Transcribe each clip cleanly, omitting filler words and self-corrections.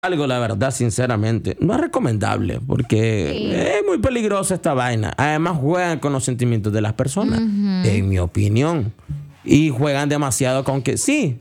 Algo, la verdad, sinceramente, no es recomendable porque es muy peligrosa esta vaina. Además, juegan con los sentimientos de las personas, en mi opinión. Y juegan demasiado con que, sí,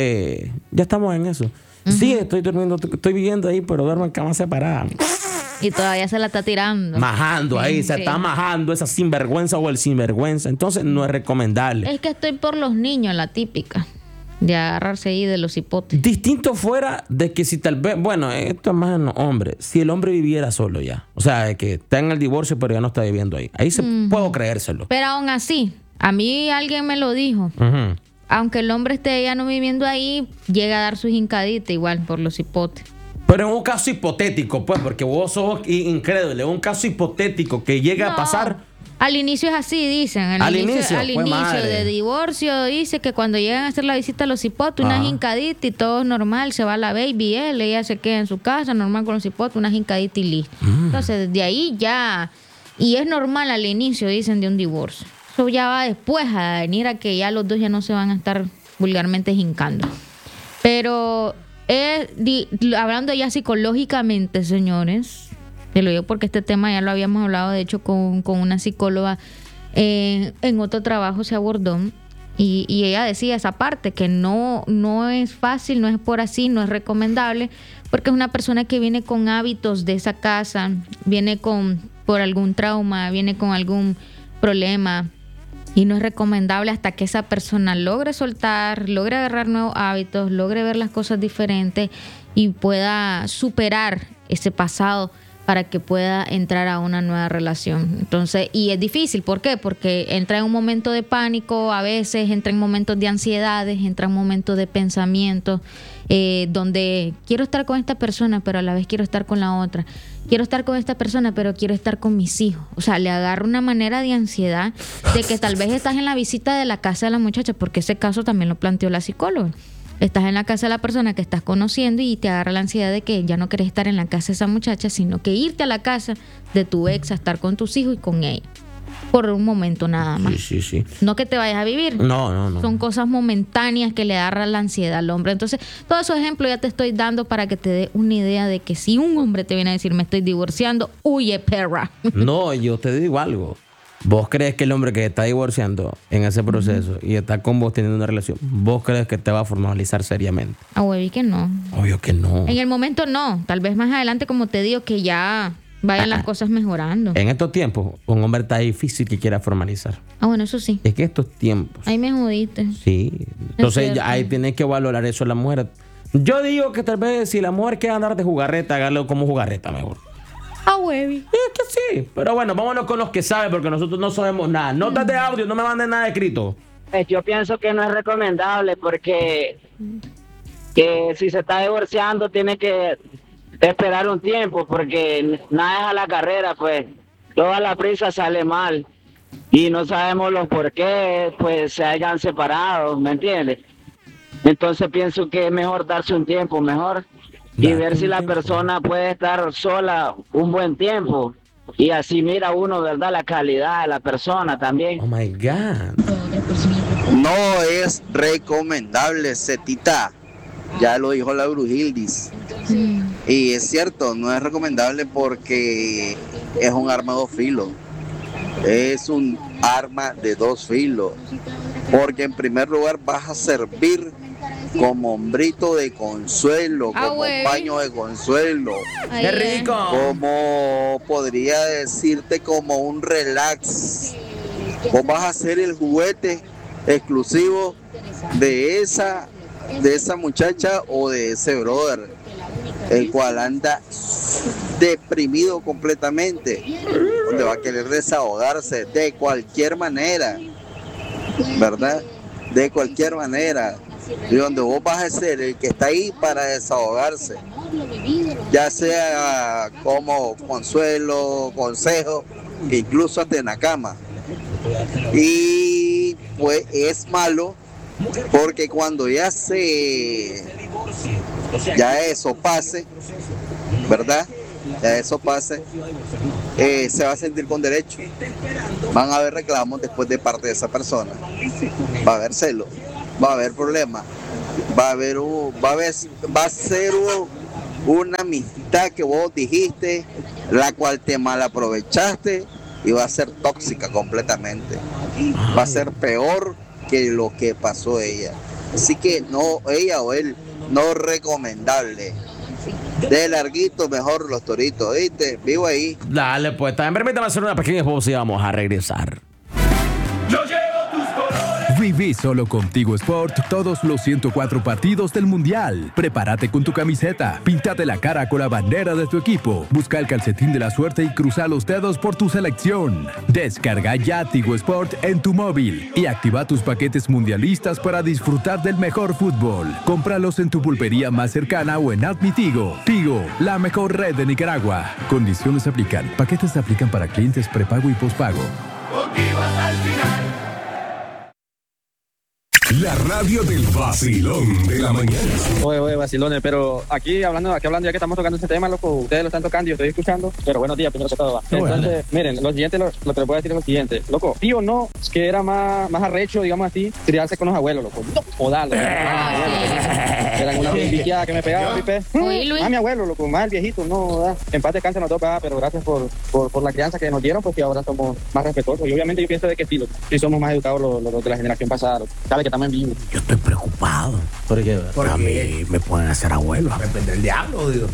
ya estamos en eso. Sí, estoy durmiendo, estoy viviendo ahí, pero duermo en cama separada. Y todavía se la está tirando. Majando ahí, se está majando esa sinvergüenza o el sinvergüenza. Entonces, no es recomendable. Es que estoy por los niños, la típica. De agarrarse ahí de los hipotes. Distinto fuera de que si tal vez, bueno, esto es más en los hombres, si el hombre viviera solo ya, o sea, de que está en el divorcio pero ya no está viviendo ahí, ahí puedo creérselo. Pero aún así, a mí alguien me lo dijo, aunque el hombre esté ya no viviendo ahí, llega a dar sus hincaditas igual por los hipotes. Pero en un caso hipotético, pues, porque vos sos incrédulo, en un caso hipotético que llegue a pasar. Al inicio es así, dicen. Al inicio de divorcio dice que cuando llegan a hacer la visita a los hipotes, una hincadita y todo normal, se va la baby, ella se queda en su casa, normal con los hipotes, una hincadita y listo. Entonces, desde ahí ya, y es normal al inicio, dicen, de un divorcio. Eso ya va después a venir a que ya los dos ya no se van a estar vulgarmente hincando. Pero, hablando ya psicológicamente, señores, te lo digo porque este tema ya lo habíamos hablado, de hecho, con una psicóloga en otro trabajo se abordó y ella decía esa parte, que no es fácil, no es por así, no es recomendable, porque es una persona que viene con hábitos de esa casa, viene por algún trauma, viene con algún problema y no es recomendable hasta que esa persona logre soltar, logre agarrar nuevos hábitos, logre ver las cosas diferentes y pueda superar ese pasado para que pueda entrar a una nueva relación. Entonces, y es difícil, ¿por qué? Porque entra en un momento de pánico, a veces entra en momentos de ansiedades, entra en momentos de pensamiento, donde quiero estar con esta persona, pero a la vez quiero estar con la otra. Quiero estar con esta persona, pero quiero estar con mis hijos. O sea, le agarra una manera de ansiedad de que tal vez estás en la visita de la casa de la muchacha, porque ese caso también lo planteó la psicóloga. Estás en la casa de la persona que estás conociendo y te agarra la ansiedad de que ya no querés estar en la casa de esa muchacha, sino que irte a la casa de tu ex a estar con tus hijos y con ella. Por un momento nada más. Sí. No que te vayas a vivir. No. Son cosas momentáneas que le agarra la ansiedad al hombre. Entonces, todos esos ejemplos ya te estoy dando para que te dé una idea de que si un hombre te viene a decir me estoy divorciando, huye, perra. No, yo te digo algo. ¿Vos crees que el hombre que está divorciando en ese proceso y está con vos teniendo una relación, vos crees que te va a formalizar seriamente? Ah, hueví que no. Obvio que no. En el momento no. Tal vez más adelante, como te digo, que ya vayan las cosas mejorando. En estos tiempos, un hombre está difícil que quiera formalizar. Ah, bueno, eso sí. Es que estos tiempos. Ahí me jodiste. Sí. Entonces ya ahí tienes que valorar eso la mujer. Yo digo que tal vez si la mujer quiere andar de jugarreta, hágalo como jugarreta mejor. Ah, huevi. Es que sí. Pero bueno, vámonos con los que saben, porque nosotros no sabemos nada. Notas de audio, no me manden nada escrito. Yo pienso que no es recomendable porque que si se está divorciando tiene que esperar un tiempo porque nada es a la carrera, pues toda la prisa sale mal y no sabemos los por qué pues se hayan separado, ¿me entiendes? Entonces pienso que es mejor darse un tiempo mejor y ver si la persona puede estar sola un buen tiempo y así mira uno, ¿verdad? La calidad de la persona también. Oh my God. No es recomendable, Cetita. Ya lo dijo la Brujildis. Y es cierto, no es recomendable porque es un arma de dos filos. Es un arma de dos filos. Porque en primer lugar vas a servir como hombrito de consuelo, como paño de consuelo. ¡Qué rico! Como podría decirte, como un relax. Vos vas a ser el juguete exclusivo de esa muchacha o de ese brother, el cual anda deprimido completamente, donde va a querer desahogarse de cualquier manera, ¿verdad? De cualquier manera. Y donde vos vas a ser el que está ahí para desahogarse, ya sea como consuelo, consejo, incluso hasta en la cama. Y pues es malo porque cuando ya eso pase, ¿verdad? Ya eso pase, se va a sentir con derecho. Van a haber reclamos después de parte de esa persona. Va a haber celos, va a haber problemas, va a ser una amistad que vos dijiste, la cual te mal aprovechaste y va a ser tóxica completamente. Va a ser peor que lo que pasó ella. Así que no, ella o él, no recomendable. De larguito, mejor los toritos, ¿viste? Vivo ahí. Dale, pues, también permítame hacer una pequeña pausa y vamos a regresar. Yo llevo tus colores. Viví solo contigo Sport todos los 104 partidos del Mundial. Prepárate con tu camiseta, píntate la cara con la bandera de tu equipo, busca el calcetín de la suerte y cruza los dedos por tu selección. Descarga ya Tigo Sport en tu móvil y activa tus paquetes mundialistas para disfrutar del mejor fútbol. Cómpralos en tu pulpería más cercana o en Admi Tigo. Tigo, la mejor red de Nicaragua. Condiciones aplican. Paquetes se aplican para clientes prepago y pospago. Contigo hasta el final. La radio del vacilón de la mañana. Oye, vacilones, pero aquí hablando, ya que estamos tocando este tema, loco, ustedes lo están tocando y yo estoy escuchando, pero buenos días, primero que todo. Entonces, miren, lo siguiente, lo que les voy a decir es lo siguiente, loco, sí o no, que era más arrecho, digamos así, criarse con los abuelos, loco, o darlo, eran una biquiada que me pegaba, pipe, mi abuelo, loco, más el viejito, no, da. En paz descanse nos toca, pero gracias por la crianza que nos dieron, porque ahora somos más respetuosos, y obviamente yo pienso de que sí, loco, sí somos más educados los de la generación pasada, loco. Sabe que estamos en vivo. Yo estoy preocupado. ¿Por qué? Porque a mí me pueden hacer abuelo. Me depende del diablo, digo.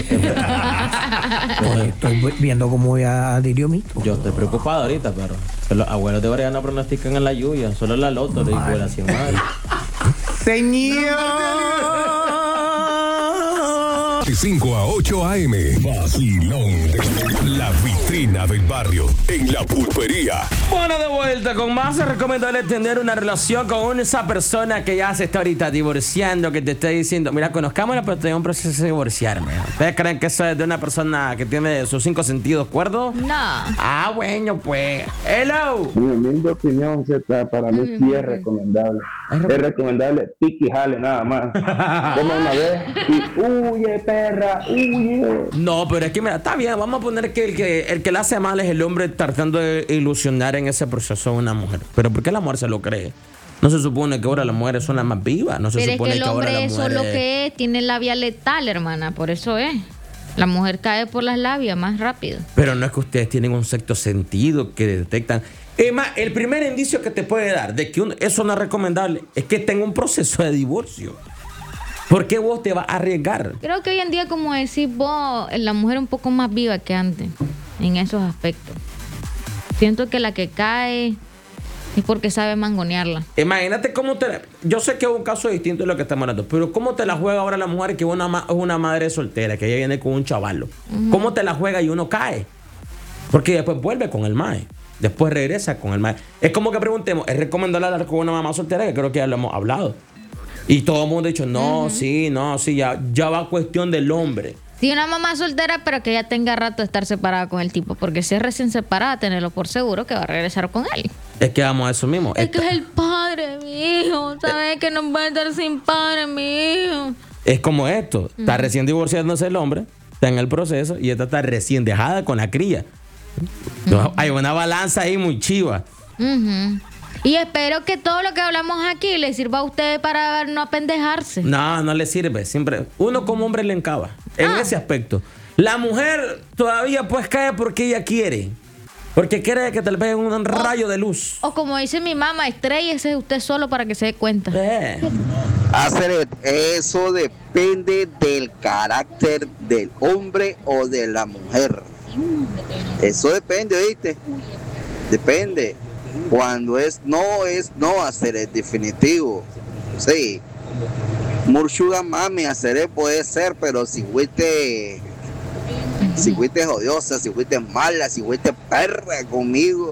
Estoy viendo cómo voy a adherir mito. Yo estoy preocupado ahorita, pero los abuelos de Brian no pronostican en la lluvia, solo en la loto le digo la 100 madre. Señor. De 5 a 8 a.m. Vacilón. La vitrina del barrio en la pulpería. Bueno, de vuelta con más. Es recomendable tener una relación con esa persona que ya se está ahorita divorciando, que te está diciendo, mira, conozcámosla, pero estoy en un proceso de divorciarme. ¿Ustedes creen que eso es de una persona que tiene sus 5 sentidos cuerdos? No. Ah, bueno, pues. Hello. Mi humilde opinión, Z, para mí sí es recomendable. Es recomendable pique y jale nada más. Toma una vez y huye, perra, huye. No, pero es que mira, está bien, vamos a poner que el que la hace mal es el hombre tratando de ilusionar en ese proceso a una mujer. Pero ¿por qué la mujer se lo cree? No se supone que ahora las mujeres son las más vivas. No se pero supone es que el hombre ahora la eso mujer lo que es, tiene labia letal, hermana, por eso es. La mujer cae por las labias más rápido. Pero no es que ustedes tienen un sexto sentido que detectan. Es más, el primer indicio que te puede dar de que eso no es recomendable es que tenga un proceso de divorcio. ¿Por qué vos te vas a arriesgar? Creo que hoy en día, como decís vos, la mujer es un poco más viva que antes en esos aspectos. Siento que la que cae es porque sabe mangonearla. Imagínate cómo yo sé que es un caso distinto de lo que estamos hablando, pero ¿cómo te la juega ahora la mujer que es una madre soltera, que ella viene con un chavalo? ¿Cómo te la juega y uno cae? Porque después vuelve con el mae. Después regresa con el mae. Es como que preguntemos, ¿es recomendable hablar con una mamá soltera? Que creo que ya lo hemos hablado. Y todo el mundo ha dicho, no, sí, ya va cuestión del hombre. Sí, una mamá soltera, pero que ya tenga rato de estar separada con el tipo. Porque si es recién separada, tenerlo por seguro que va a regresar con él. Es que vamos a eso mismo. Es que es el padre, mi hijo. ¿Sabes que no puede estar sin padre, mi hijo? Es como esto. Está recién divorciándose el hombre, está en el proceso, y esta está recién dejada con la cría. Hay una balanza ahí muy chiva. Y espero que todo lo que hablamos aquí le sirva a ustedes para no apendejarse. No le sirve. Siempre uno como hombre le encaba en ese aspecto. La mujer todavía pues cae porque ella quiere. Porque quiere que te le peguen un rayo de luz. O como dice mi mamá, estrellese usted solo para que se dé cuenta. Hacer eso depende del carácter del hombre o de la mujer. Eso depende, ¿oíste? Depende. Cuando es no hacer es definitivo. Sí. Murchuga mami, hacer puede ser, pero si fuiste jodiosa, si fuiste mala, si fuiste perra conmigo,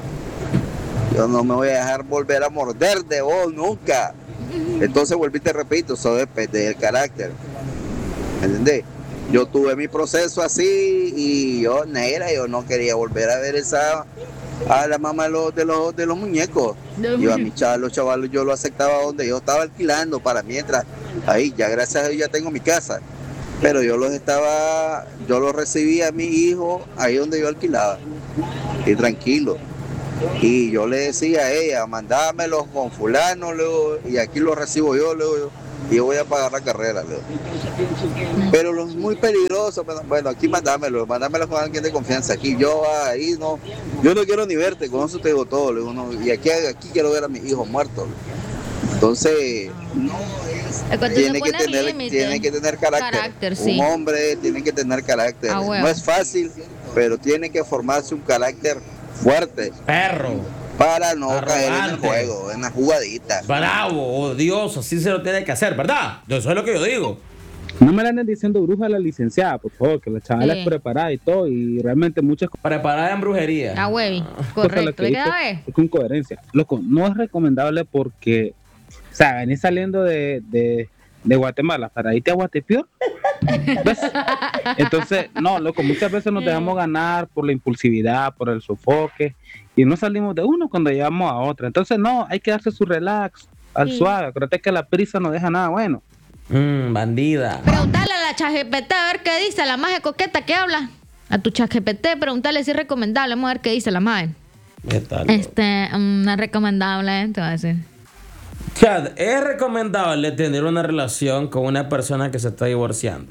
yo no me voy a dejar volver a morder de vos nunca. Entonces te repito, eso depende del carácter. ¿Entendés? Yo tuve mi proceso así y yo no quería volver a ver a la mamá de los muñecos. Yo a los chavalos yo lo aceptaba donde yo estaba alquilando para mientras. Ahí ya gracias a Dios ya tengo mi casa. Pero yo los recibía a mi hijo ahí donde yo alquilaba. Y tranquilo. Y yo le decía a ella, mandámelos con fulano, y aquí los recibo yo, y yo voy a pagar la carrera, le digo. Pero los muy peligrosos, bueno, aquí mándamelo con alguien de confianza. Aquí yo no quiero ni verte, con eso te digo todo, le digo, no, y aquí quiero ver a mis hijos muertos. Entonces, tiene que tener carácter. Sí. Un hombre tiene que tener carácter. No es fácil, pero tiene que formarse un carácter fuerte. Perro. Para no caer en el juego, en la jugadita. Bravo, odioso, así se lo tiene que hacer, ¿verdad? Eso es lo que yo digo. No me la anden diciendo bruja a la licenciada, por favor, que la chavala es preparada y todo, y realmente muchas cosas. Preparada en brujería. Ah, huevi, correcto. Es con coherencia. Loco, no es recomendable porque, o sea, venís saliendo de Guatemala para irte a Guatepeor. ¿Ves? Entonces, no, loco, muchas veces nos dejamos ganar por la impulsividad, por el sofoque, y no salimos de uno cuando llegamos a otro. Entonces, no, hay que darse su relax, al suave. Acuérdate que la prisa no deja nada bueno. Bandida. Preguntale a la ChatGPT a ver qué dice la maje coqueta que habla. A tu ChatGPT, preguntale si es recomendable. Vamos a ver qué dice la maje. No es recomendable, te voy a decir. Chad, ¿es recomendable tener una relación con una persona que se está divorciando?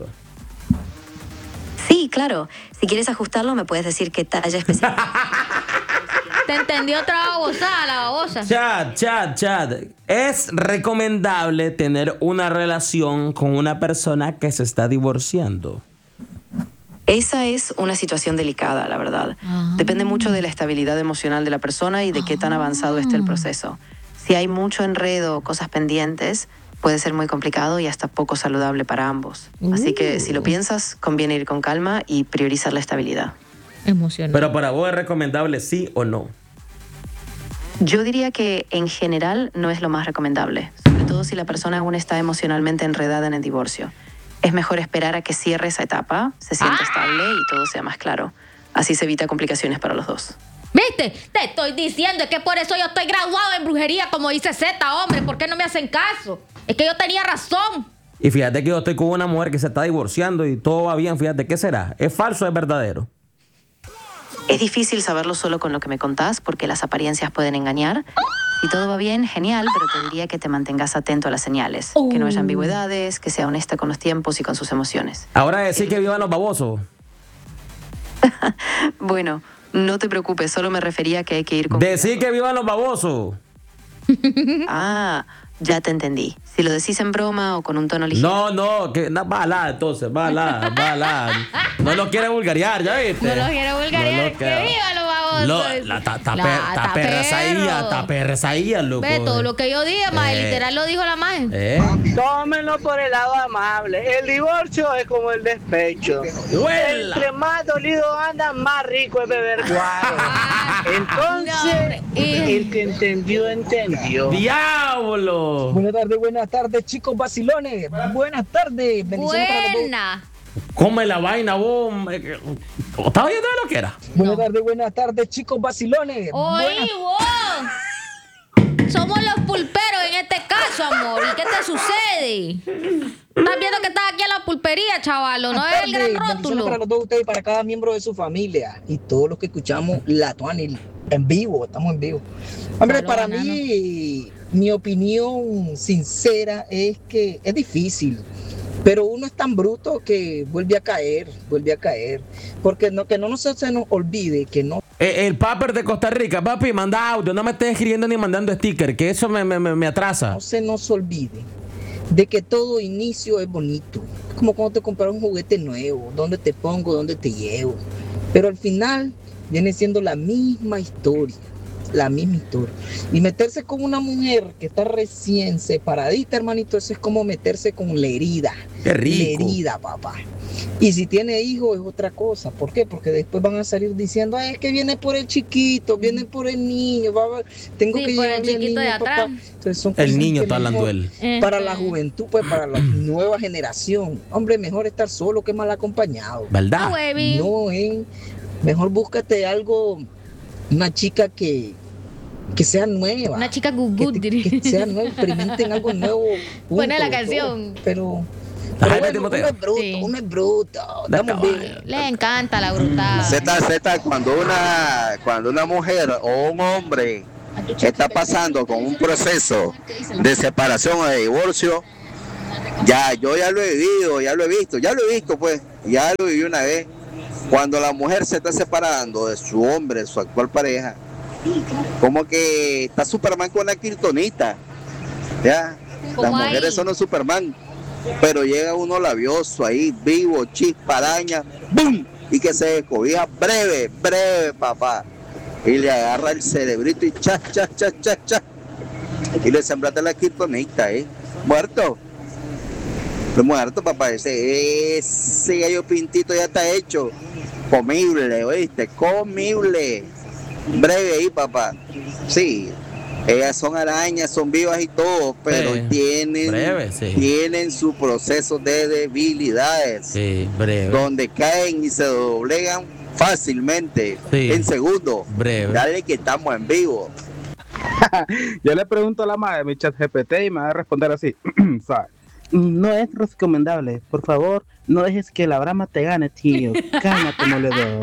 Sí, claro. Si quieres ajustarlo, me puedes decir qué talla especial. Te entendió otra babosada, la babosa. Chad. ¿Es recomendable tener una relación con una persona que se está divorciando? Esa es una situación delicada, la verdad. Depende mucho de la estabilidad emocional de la persona y de qué tan avanzado esté el proceso. Si hay mucho enredo o cosas pendientes, puede ser muy complicado y hasta poco saludable para ambos. Así que si lo piensas, conviene ir con calma y priorizar la estabilidad. Emocional. Pero para vos, ¿es recomendable sí o no? Yo diría que en general no es lo más recomendable, sobre todo si la persona aún está emocionalmente enredada en el divorcio. Es mejor esperar a que cierre esa etapa, se sienta estable y todo sea más claro. Así se evita complicaciones para los dos. ¿Viste? Te estoy diciendo, es que por eso yo estoy graduado en brujería, como dice Z, hombre. ¿Por qué no me hacen caso? Es que yo tenía razón. Y fíjate que yo estoy con una mujer que se está divorciando y todo va bien. Fíjate, ¿qué será? ¿Es falso o es verdadero? Es difícil saberlo solo con lo que me contás porque las apariencias pueden engañar. Si todo va bien, genial, pero te diría que te mantengas atento a las señales. Que no haya ambigüedades, que sea honesta con los tiempos y con sus emociones. Ahora decir que vivan los babosos. Bueno, no te preocupes, solo me refería a que hay que ir con... Decir que vivan los babosos. Ya te entendí. Si lo decís en broma o con un tono ligero... No, que bala, entonces, bala. No lo quiere vulgarear, ¿ya viste? No lo quiere vulgarear, que viva los babosos. Está perrezaía, loco. Ve, todo lo que yo dije, maje, literal lo dijo la maje. Tómenlo por el lado amable. El divorcio es como el despecho. ¡Duela! Entre más dolido anda, más rico es beber guaro. Entonces, el que entendió. ¡Diablo! Buenas tardes, chicos vacilones. Buenas tardes. Bendiciones para todos. Come la vaina, vos. ¿Estaba viendo lo que era? Buenas tardes, chicos vacilones. Oí, vos. Somos los pulperos en este caso, amor. ¿Y qué te sucede? Estás viendo que estás aquí en la pulpería, chavalo. No es el gran rótulo. Para los dos ustedes y para cada miembro de su familia. Y todos los que escuchamos La Tuani en vivo. Estamos en vivo. Hombre, para mí, mi opinión sincera es que es difícil. Pero uno es tan bruto que vuelve a caer. Porque que no se nos olvide que no. El paper de Costa Rica, papi, manda audio. No me estés escribiendo ni mandando sticker, que eso me atrasa. No se nos olvide de que todo inicio es bonito. Es como cuando te compras un juguete nuevo. ¿Dónde te pongo? ¿Dónde te llevo? Pero al final viene siendo la misma historia. Y meterse con una mujer que está recién separadita, hermanito, eso es como meterse con la herida. Qué rico. La herida, papá. Y si tiene hijos es otra cosa. ¿Por qué? Porque después van a salir diciendo, es que viene por el chiquito, viene por el niño, tengo que llevarle el chiquito de atrás. Papá. Entonces son el niño está hablando él. Para la juventud, pues para la nueva generación. Hombre, mejor estar solo que mal acompañado. ¿Verdad? No, mejor búscate algo, una chica que sea nueva. Una chica good, que sea nueva, experimenten algo nuevo. Pone la canción. Pero uno es bruto. Le encanta la brutal. Z, cuando una mujer o un hombre está pasando con un proceso de separación o de divorcio, Yo ya lo he vivido, ya lo he visto, pues, ya lo viví una vez. Cuando la mujer se está separando de su hombre, de su actual pareja, como que está Superman con la kriptonita, ya. Las mujeres son los Superman, pero llega uno labioso ahí, vivo, chispa, araña, ¡bum! Y que se descobija breve, papá. Y le agarra el cerebrito y cha. Y le sembrate la kriptonita, muerto. Papá, ese gallo pintito ya está hecho. Comible, ¿oíste? Comible. Breve ahí, papá. Sí, ellas son arañas, son vivas y todo, pero tienen su proceso de debilidades. Sí, breve. Donde caen y se doblegan fácilmente, en segundos. Breve. Dale que estamos en vivo. Yo le pregunto a la madre de mi chat GPT y me va a responder así. No es recomendable, por favor, no dejes que la brama te gane, tío. Cálmate, moledor.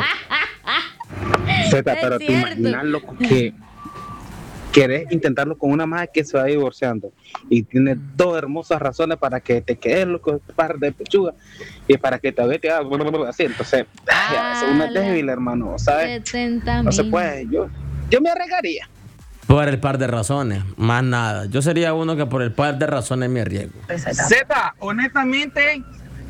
Zeta, pero te imaginas, loco, que querés intentarlo con una madre que se va divorciando y tiene dos hermosas razones para que te quedes, loco, par de pechuga, y para que te vete así. Entonces, uno es débil, hermano, ¿sabes? No se puede. Yo me arriesgaría. Por el par de razones, más nada. Yo sería uno que por el par de razones me arriesgo. Zeta, honestamente,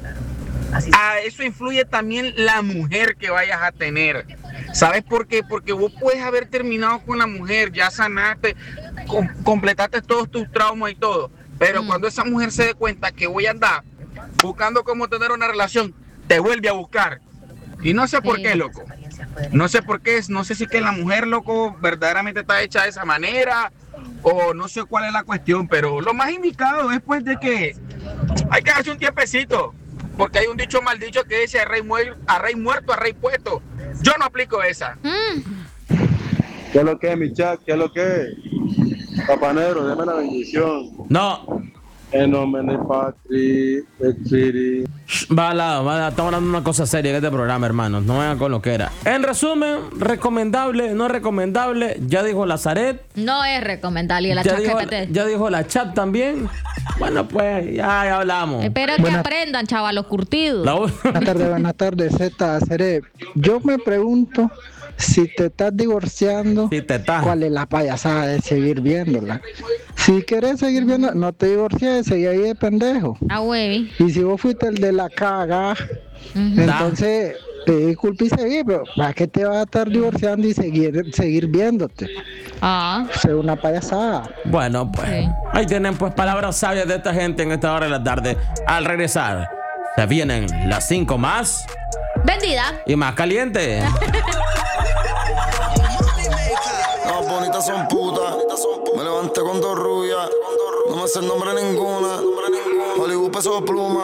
a eso influye también la mujer que vayas a tener. ¿Sabes por qué? Porque vos puedes haber terminado con la mujer, ya sanaste, completaste todos tus traumas y todo. Pero cuando esa mujer se dé cuenta que voy a andar buscando cómo tener una relación, te vuelve a buscar. Y no sé por qué, loco. No sé por qué, no sé si que la mujer, loco, verdaderamente está hecha de esa manera o no sé cuál es la cuestión, pero lo más indicado es pues de que hay que darse un tiempecito, porque hay un dicho mal dicho que dice a rey muerto, a rey puesto. Yo no aplico esa. ¿Qué es lo que es, mi chat? ¿Qué es lo que es? Papá Negro, dame la bendición. No. En nombre de Patri, Espíritu. Va al lado, estamos hablando de una cosa seria en este programa, hermanos. No vengan con lo que era. En resumen, recomendable, no recomendable. Ya dijo la Zaret. No es recomendable. Y la chat GPT. Ya dijo la chat también. Bueno, pues ya hablamos. Espero que aprendan, chavalos curtidos. Buenas tardes, Zeta, Zaret. Yo me pregunto, si te estás divorciando, ¿cuál es la payasada de seguir viéndola? Si querés seguir viendo, no te divorcies, seguí ahí de pendejo. Güey. Y si vos fuiste el de la caga, entonces te disculpe y seguí, pero ¿para qué te vas a estar divorciando y seguir viéndote? Es una payasada. Bueno, pues ahí tienen pues palabras sabias de esta gente en esta hora de la tarde. Al regresar, se vienen las 5 más vendidas y más calientes. Las bonitas son putas. Me levanté con dos rubias. No me sé el nombre ninguna. Hollywood peso pluma.